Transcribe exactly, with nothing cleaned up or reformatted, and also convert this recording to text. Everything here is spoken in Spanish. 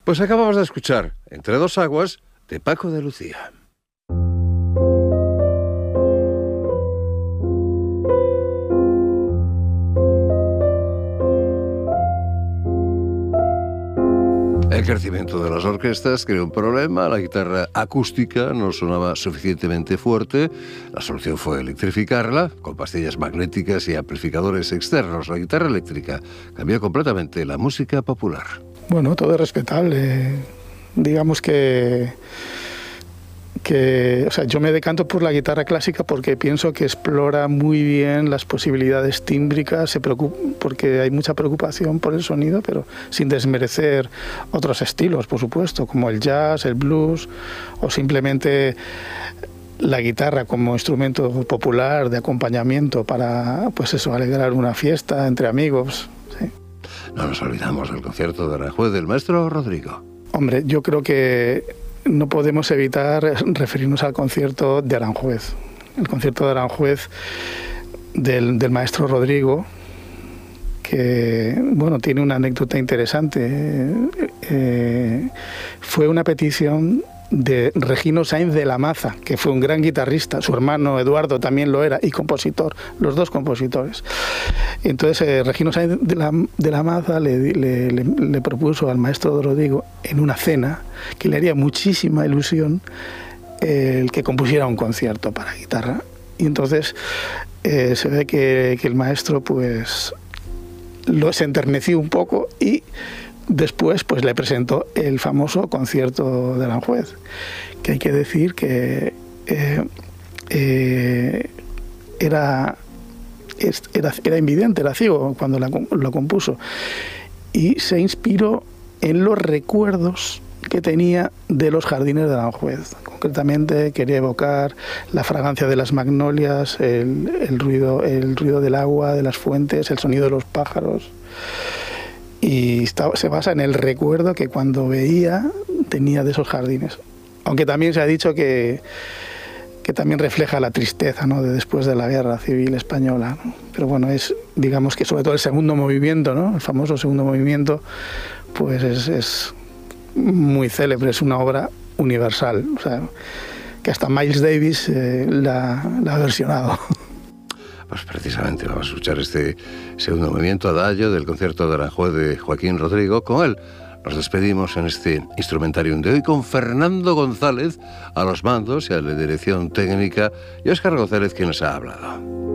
Pues acabamos de escuchar Entre dos aguas, de Paco de Lucía. El crecimiento de las orquestas creó un problema, la guitarra acústica no sonaba suficientemente fuerte, la solución fue electrificarla con pastillas magnéticas y amplificadores externos. La guitarra eléctrica cambió completamente la música popular. Bueno, todo es respetable. Digamos que, que o sea, yo me decanto por la guitarra clásica porque pienso que explora muy bien las posibilidades tímbricas, se preocupa, porque hay mucha preocupación por el sonido, pero sin desmerecer otros estilos, por supuesto, como el jazz, el blues o simplemente la guitarra como instrumento popular de acompañamiento para, pues eso, alegrar una fiesta entre amigos. Sí. No nos olvidamos del concierto de Aranjuez del maestro Rodrigo. Hombre, yo creo que no podemos evitar referirnos al concierto de Aranjuez. El concierto de Aranjuez del, del maestro Rodrigo, que bueno, tiene una anécdota interesante. Eh, fue una petición de Regino Sainz de la Maza, que fue un gran guitarrista, su hermano Eduardo también lo era, y compositor, los dos compositores. Entonces eh, Regino Sainz de la, de la Maza le, le, le, le propuso al maestro Rodrigo en una cena que le haría muchísima ilusión eh, el que compusiera un concierto para guitarra. Y entonces eh, se ve que, que el maestro pues lo, se enterneció un poco y después pues le presentó el famoso concierto de Aranjuez, que hay que decir que eh, eh, era, era, era invidente, era ciego cuando la, lo compuso, y se inspiró en los recuerdos que tenía de los jardines de Aranjuez. Concretamente quería evocar la fragancia de las magnolias, el, el, ruido, el ruido del agua, de las fuentes, el sonido de los pájaros. Y está, se basa en el recuerdo que cuando veía tenía de esos jardines. Aunque también se ha dicho que, que también refleja la tristeza, ¿no?, de después de la guerra civil española, ¿no? Pero bueno, es, digamos que sobre todo el segundo movimiento, ¿no?, el famoso segundo movimiento, pues es, es muy célebre, es una obra universal, o sea, que hasta Miles Davis eh, la, la ha versionado. Pues precisamente vamos a escuchar este segundo movimiento adagio del concierto de Aranjuez de Joaquín Rodrigo. Con él nos despedimos en este instrumentarium de hoy con Fernando González a los mandos y a la dirección técnica y Óscar González quien les ha hablado.